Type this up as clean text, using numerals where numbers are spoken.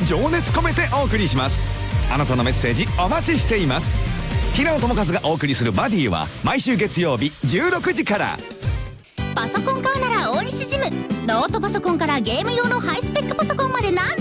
情熱込めてお送りします。あなたのメッセージお待ちしています。平野智和がお送りするバディは毎週月曜日16時から。 パソコン買うなら大西ジム。ノートパソコンからゲーム用のハイスペックパソコンまで